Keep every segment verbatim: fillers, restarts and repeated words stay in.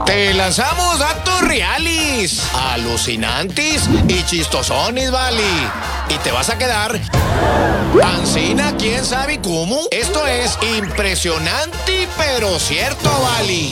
Te lanzamos datos reales, alucinantes y chistosones, vale. Y te vas a quedar pancina, quién sabe cómo. Esto es impresionante, pero cierto, vale.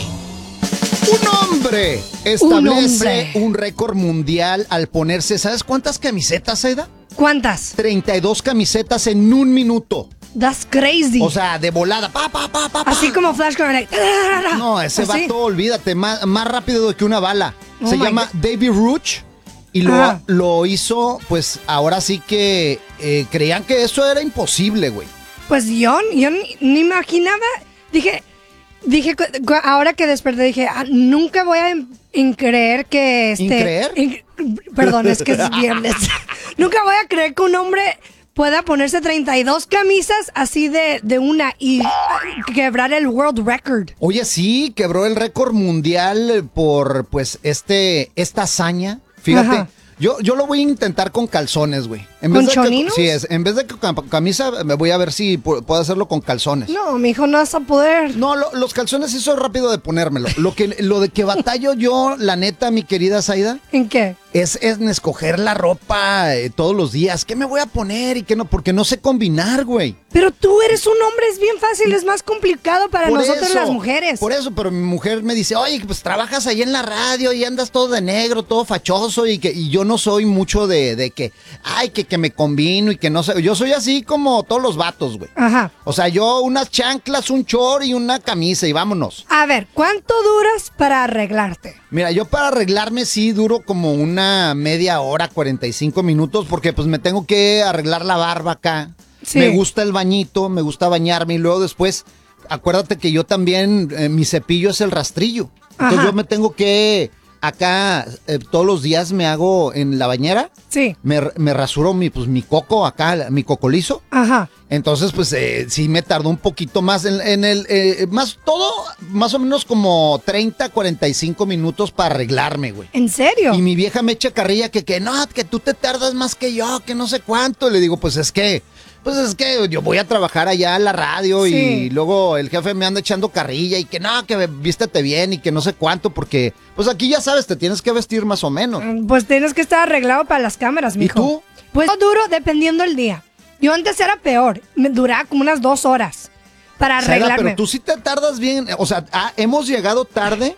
Un hombre establece Un hombre. un récord mundial al ponerse, ¿sabes cuántas camisetas, Aida? ¿Cuántas? treinta y dos camisetas en un minuto. That's crazy. O sea, de volada. Pa, pa, pa, pa, pa. Así como Flash Gordon. No, ese ¿Así? vato, olvídate, más, más rápido que una bala. Oh Se my llama God. David Ruch y lo, Ah. lo hizo, pues ahora sí que eh, creían que eso era imposible, güey. Pues yo, yo ni, ni imaginaba. Dije, dije, cu- cu- ahora que desperté, dije, ah, nunca voy a en, en creer que este. ¿Creer? en- perdón, es que es viernes. Nunca voy a creer que un hombre pueda ponerse treinta y dos camisas así de, de una y ah, quebrar el world record. Oye, sí, quebró el récord mundial por, pues, este, esta hazaña. Fíjate, Ajá. yo, yo lo voy a intentar con calzones, güey. En ¿Con vez de que- choninos? sí, es, en vez de que con camisa, me voy a ver si pu- puedo hacerlo con calzones. No, mijo, no vas a poder. No, lo- los calzones sí soy rápido de ponérmelo. Lo que, lo de que batallo yo, la neta, mi querida Zaida, ¿En qué? es, es en escoger la ropa eh, todos los días. ¿Qué me voy a poner y qué no? Porque no sé combinar, güey. Pero tú eres un hombre, es bien fácil, es más complicado para Por nosotros eso, las mujeres. Por eso, pero mi mujer me dice, oye, pues trabajas ahí en la radio y andas todo de negro, todo fachoso y que y yo no soy mucho de, de que, ay, que, que me combino y que no sé. Yo soy así como todos los vatos, güey. Ajá. O sea, yo unas chanclas, un short y una camisa y vámonos. A ver, ¿cuánto duras para arreglarte? Mira, yo para arreglarme sí duro como una media hora, cuarenta y cinco minutos, porque pues me tengo que arreglar la barba acá. Sí. Me gusta el bañito, me gusta bañarme y luego después, acuérdate que yo también, eh, mi cepillo es el rastrillo. Entonces Ajá. yo me tengo que, acá, eh, todos los días me hago en la bañera, Sí. me, me rasuro mi, pues, mi coco acá, mi coco liso. Ajá. Entonces, pues eh, sí me tardó un poquito más en, en el, eh, más todo, más o menos como treinta, cuarenta y cinco minutos para arreglarme, güey. ¿En serio? Y mi vieja me echa carrilla que, que no, que tú te tardas más que yo, que no sé cuánto. Le digo, pues es que, pues es que yo voy a trabajar allá en la radio Sí. y luego el jefe me anda echando carrilla y que no, que vístete bien y que no sé cuánto, porque pues aquí ya sabes, te tienes que vestir más o menos. Pues tienes que estar arreglado para las cámaras, mijo. tú? Pues yo duro dependiendo el día. Yo antes era peor. Me duraba como unas dos horas para Saida, arreglarme. pero tú sí te tardas bien, o sea, ah, hemos llegado tarde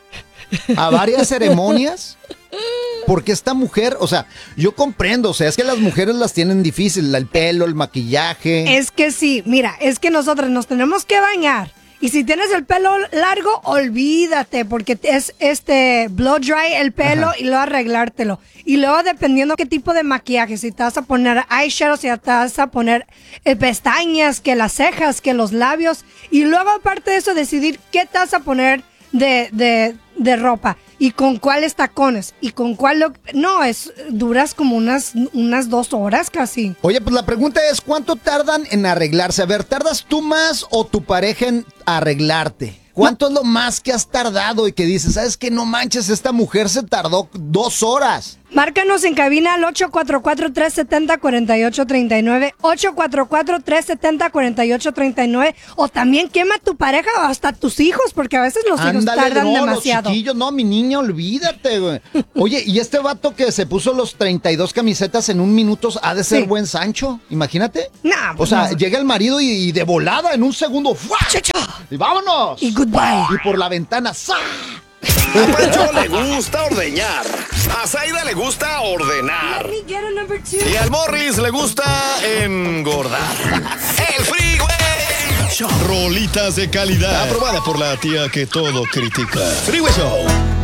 a varias ceremonias. Porque esta mujer, o sea, yo comprendo, o sea, es que las mujeres las tienen difícil, el pelo, el maquillaje. Es que sí, mira, es que nosotros nos tenemos que bañar. Y si tienes el pelo largo, olvídate, porque es este blow dry el pelo Ajá. y luego arreglártelo. Y luego dependiendo qué tipo de maquillaje, si te vas a poner eyeshadow, si te vas a poner eh, pestañas, que las cejas, que los labios. Y luego aparte de eso, decidir qué te vas a poner de, de, de ropa. Y con cuáles tacones. Y con cuál... Lo, no, es duras como unas, unas dos horas casi. Oye, pues la pregunta es, ¿cuánto tardan en arreglarse? A ver, ¿tardas tú más o tu pareja en arreglarte? ¿Cuánto es lo más que has tardado y que dices, sabes que no manches, esta mujer se tardó dos horas? Márcanos en cabina al ocho cuatro cuatro, tres siete cero, cuatro ocho tres nueve, ocho cuatro cuatro, tres siete cero, cuatro ocho tres nueve, o también quema a tu pareja o hasta tus hijos, porque a veces los hijos Ándale, tardan no, demasiado. los chiquillos, no, mi niña, olvídate, güey. Oye, y este vato que se puso los treinta y dos camisetas en un minuto, ha de ser Sí. buen Sancho, imagínate. Nah, O pues sea, no. llega el marido y, y de volada, en un segundo, ¡fua! Y vámonos. Y goodbye. Y por la ventana, ¡sa! A Pancho le gusta ordeñar. A Zaida le gusta ordenar. Let me get a number two. Y al Morris le gusta engordar. El Freeway Show. Rolitas de calidad. Aprobada por la tía que todo critica. Freeway Show.